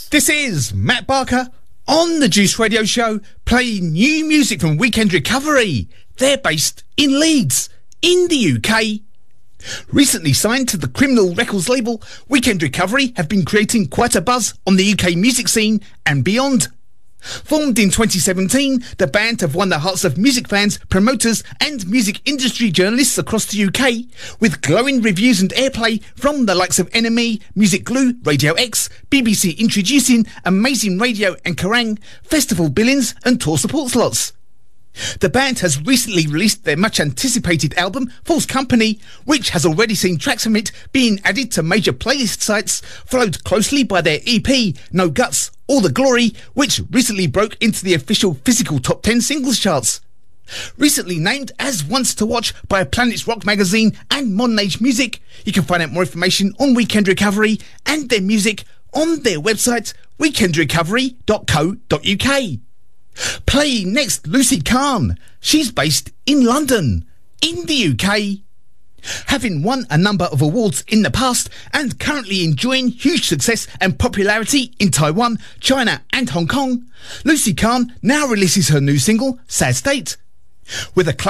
This is Matt Barker on the Juice Radio Show, playing new music from Weekend Recovery. They're based in Leeds, in the UK. Recently signed to the Criminal Records label, Weekend Recovery have been creating quite a buzz on the UK music scene and beyond. Formed in 2017, the band have won the hearts of music fans, promoters and music industry journalists across the UK, with glowing reviews and airplay from the likes of NME, Music Glue, Radio X, BBC Introducing, Amazing Radio and Kerrang, festival billings and tour support slots. The band has recently released their much-anticipated album, False Company, which has already seen tracks from it being added to major playlist sites, followed closely by their EP, No Guts, All the Glory, which recently broke into the official physical top 10 singles charts. Recently named as Ones to Watch by Planet's Rock magazine and Modern Age Music, you can find out more information on Weekend Recovery and their music on their website, weekendrecovery.co.uk. Playing next, Lucy Khan. She's based in London, in the UK. Having won a number of awards in the past and currently enjoying huge success and popularity in Taiwan, China and Hong Kong, Lucy Khan now releases her new single, Sad State. With a